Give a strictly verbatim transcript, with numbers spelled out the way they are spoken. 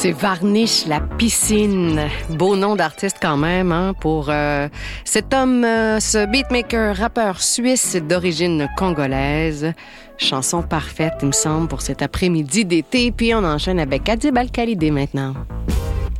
C'est Varnish la piscine. Beau nom d'artiste quand même, hein, pour euh, cet homme, euh, ce beatmaker, rappeur suisse d'origine congolaise. Chanson parfaite, il me semble, pour cet après-midi d'été. Puis on enchaîne avec Adib Al-Khalidé maintenant.